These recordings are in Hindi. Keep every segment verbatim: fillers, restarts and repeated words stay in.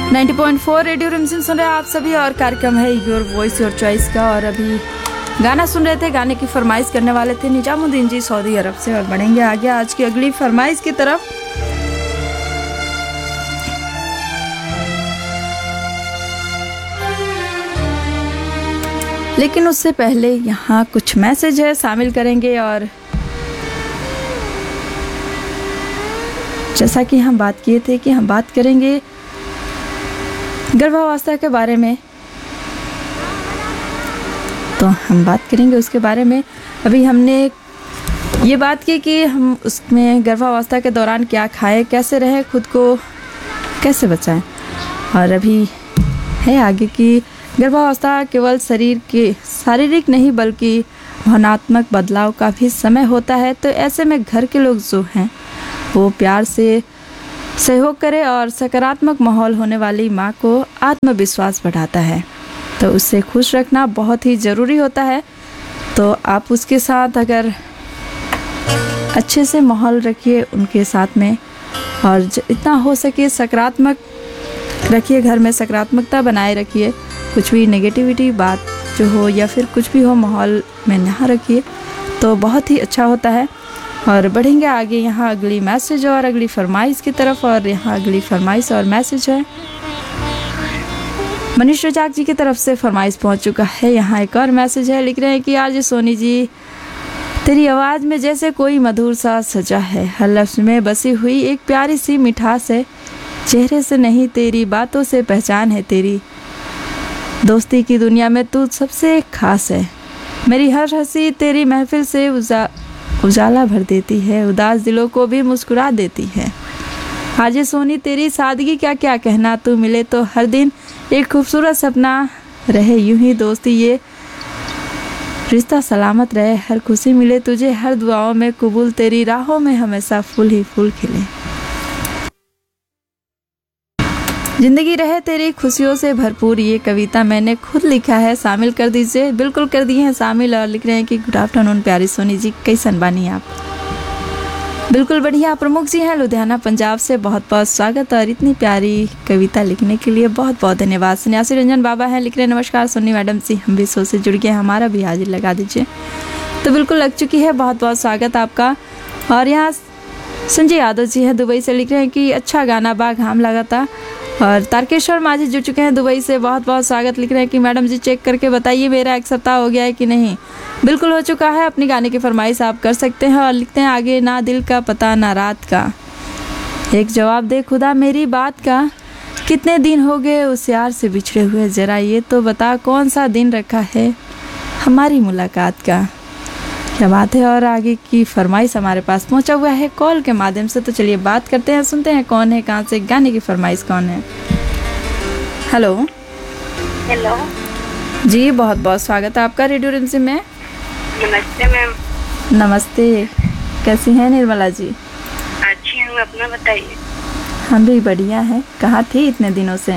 नाइंटी पॉइंट फोर रेडियो रिमझिम सुन रहे हैं आप सभी और कार्यक्रम है योर वॉइस योर चॉइस का। और अभी गाना सुन रहे थे, गाने की फरमाइश करने वाले थे निजामुद्दीन जी सऊदी अरब से। और बढ़ेंगे आगे आज की अगली फरमाइश की तरफ। लेकिन उससे पहले यहाँ कुछ मैसेज है शामिल करेंगे। और जैसा कि हम बात किए थे कि हम बात करेंगे गर्भावस्था के बारे में, तो हम बात करेंगे उसके बारे में। अभी हमने ये बात की कि हम उसमें गर्भावस्था के दौरान क्या खाएं, कैसे रहें, खुद को कैसे बचाएं। और अभी है आगे की गर्भावस्था केवल शरीर के शारीरिक नहीं बल्कि भावनात्मक बदलाव का भी समय होता है। तो ऐसे में घर के लोग जो हैं वो प्यार से सहयोग करे और सकारात्मक माहौल होने वाली माँ को आत्मविश्वास बढ़ाता है। तो उससे खुश रखना बहुत ही ज़रूरी होता है। तो आप उसके साथ अगर अच्छे से माहौल रखिए उनके साथ में, और जितना हो सके सकारात्मक रखिए, घर में सकारात्मकता बनाए रखिए। कुछ भी नेगेटिविटी बात जो हो या फिर कुछ भी हो माहौल में ना रखिए, तो बहुत ही अच्छा होता है। और बढ़ेंगे आगे यहाँ अगली मैसेज और अगली फरमाइश की तरफ। और यहाँ अगली फरमाइश और मैसेज है मनीष रजाक जी की तरफ से फरमाइश पहुँच चुका है। यहाँ एक और मैसेज है, लिख रहे हैं कि आज सोनी जी तेरी आवाज़ में जैसे कोई मधुर सा सजा है, हर लफ्ज़ में बसी हुई एक प्यारी सी मिठास है, चेहरे से नहीं तेरी बातों से पहचान है तेरी, दोस्ती की दुनिया में तू सबसे खास है, मेरी हर हंसी तेरी महफिल से उजा उजाला भर देती है, उदास दिलों को भी मुस्कुरा देती है। आज सोनी तेरी सादगी क्या क्या कहना, तू मिले तो हर दिन एक खूबसूरत सपना रहे, यूं ही दोस्ती ये रिश्ता सलामत रहे, हर खुशी मिले तुझे हर दुआओं में कबूल, तेरी राहों में हमेशा फूल ही फूल खिले, जिंदगी रहे तेरी खुशियों से भरपूर। ये कविता मैंने खुद लिखा है, शामिल कर दीजिए। बिल्कुल कर दिए हैं शामिल। और लिख रहे हैं कि गुड आफ्टरनून प्यारी सोनी जी, कैसन बानी आप? बिल्कुल बढ़िया। प्रमुख जी हैं लुधियाना पंजाब से, बहुत बहुत स्वागत। और इतनी प्यारी कविता लिखने के लिए बहुत बहुत धन्यवाद। सन्यासी रंजन बाबा हैं, लिख रहे हैं नमस्कार सोनी मैडम जी, हम भी शो से जुड़ गए, हमारा भी हाजिर लगा दीजिए। तो बिल्कुल लग चुकी है, बहुत बहुत स्वागत आपका। और यहाँ संजय यादव जी हैं दुबई से, लिख रहे हैं कि अच्छा गाना बा घाम लगा था। और तारकेश्वर माझी जुड़ चुके हैं दुबई से, बहुत बहुत स्वागत। लिख रहे हैं कि मैडम जी चेक करके बताइए मेरा एक सप्ताह हो गया है कि नहीं। बिल्कुल हो चुका है, अपनी गाने की फरमाइश आप कर सकते हैं। और लिखते हैं आगे, ना दिल का पता ना रात का, एक जवाब दे खुदा मेरी बात का, कितने दिन हो गए उस यार से बिछड़े हुए, जरा ये तो बता कौन सा दिन रखा है हमारी मुलाकात का। क्या बात है। और आगे की फरमाइश हमारे पास पहुंचा हुआ है कॉल के माध्यम से। तो चलिए बात करते हैं, सुनते हैं कौन है, कहाँ से, गाने की फरमाइश कौन है। हेलो हेलो जी, बहुत बहुत स्वागत है आपका रेडियो रिमझिम में। नमस्ते मैम। नमस्ते, कैसी हैं निर्मला जी? अच्छी हूँ, अपना बताइए। हम भी बढ़िया हैं। कहाँ थी इतने दिनों से?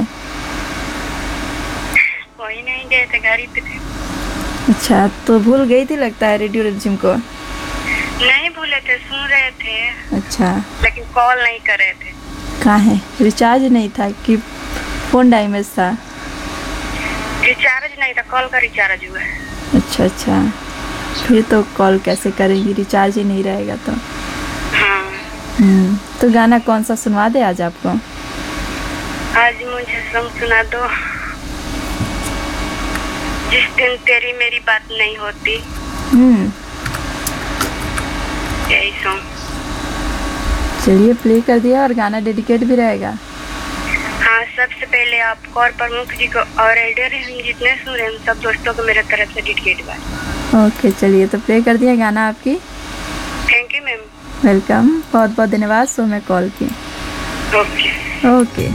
कोई नहीं गए थे, घर ही पे थे। अच्छा, तो भूल गई थी लगता है रेडियो रिमझिम को। नहीं भूले थे, सुन रहे थे। अच्छा, लेकिन कॉल नहीं कर रहे थे। कहाँ है? रिचार्ज नहीं था कि फोन डैमेज था? रिचार्ज नहीं था, कॉल का रिचार्ज हुआ है। अच्छा अच्छा, फिर तो कॉल कैसे करेंगी, रिचार्ज ही नहीं रहेगा तो। हाँ। हम्म, तो गाना कौन सा सुनवा दे आज आपको? आज मुझे सॉन्ग सुना दो, जिस दिन तेरी मेरी बात नहीं होती। हम्म, यही सॉन्ग। चलिए प्ले कर दिया। और गाना डेडिकेट भी रहेगा? हाँ, सबसे पहले आपको और प्रमुख जी को और रेडियो रिमझिम जितने सुन रहे हैं सब दोस्तों को मेरे तरफ से डेडिकेट बा। ओके, चलिए तो प्ले कर दिया गाना आपकी। Thank you ma'am. वेलकम, बहुत बहुत धन्यवाद शो में कॉल की। Okay okay.